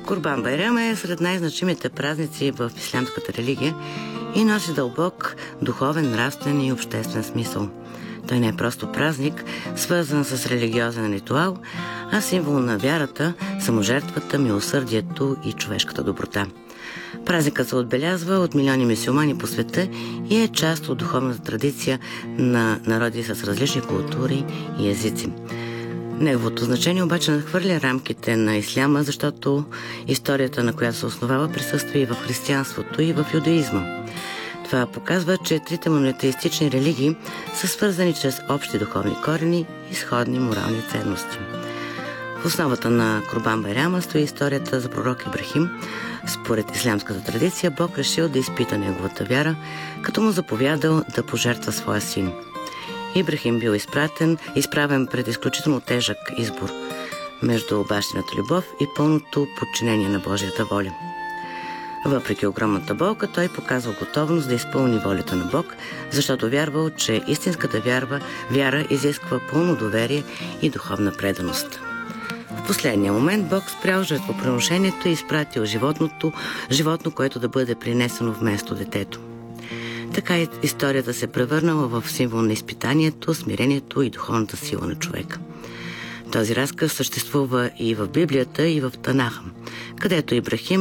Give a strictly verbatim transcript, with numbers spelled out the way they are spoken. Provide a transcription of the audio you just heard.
Курбан Байрам е сред най-значимите празници в ислямската религия и носи дълбок духовен, нравствен и обществен смисъл. Той не е просто празник, свързан с религиозен ритуал, а символ на вярата, саможертвата, милосърдието и човешката доброта. Празникът се отбелязва от милиони мюсюлмани по света и е част от духовната традиция на народи с различни култури и езици. Неговото значение обаче надхвърля рамките на исляма, защото историята, на която се основава, присъства и в християнството, и в юдаизма. Това показва, че трите монотеистични религии са свързани чрез общи духовни корени и сходни морални ценности. В основата на Курбан Байрама стои историята за пророк Ибрахим. Според ислямската традиция, Бог решил да изпита неговата вяра, като му заповядал да пожертва своя син. Ибрахим бил изпратен, изправен пред изключително тежък избор между бащината любов и пълното подчинение на Божията воля. Въпреки огромната болка, той показва готовност да изпълни волята на Бог, защото вярвал, че истинската вярва, вяра изисква пълно доверие и духовна преданост. В последния момент Бог спрял жертвоприношението и изпратил животното, животно, което да бъде принесено вместо детето. Така и историята се превърнала в символ на изпитанието, смирението и духовната сила на човека. Този разказ съществува и в Библията, и в Танаха, където Ибрахим